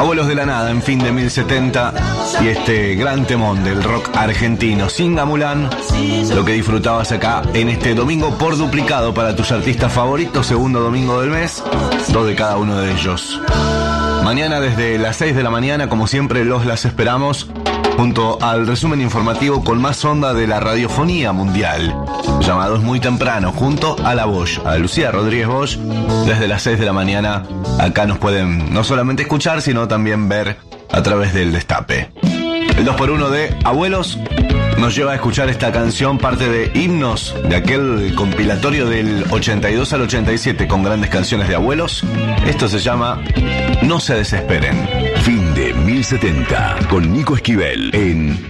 Abuelos de la Nada en fin de 1070 y este gran temón del rock argentino, Singa Mulán, lo que disfrutabas acá en este domingo por duplicado para tus artistas favoritos, segundo domingo del mes, 2 de cada uno de ellos. Mañana desde las 6 de la mañana, como siempre, las esperamos junto al resumen informativo con más onda de la radiofonía mundial, llamado Es Muy Temprano, junto a la Bosch, a Lucía Rodríguez Bosch. Desde las 6 de la mañana acá nos pueden no solamente escuchar, sino también ver a través del Destape. El 2x1 de Abuelos nos lleva a escuchar esta canción, parte de himnos de aquel compilatorio del 82 al 87 con grandes canciones de abuelos. Esto se llama No se desesperen. Fin de 1070 con Nico Esquivel en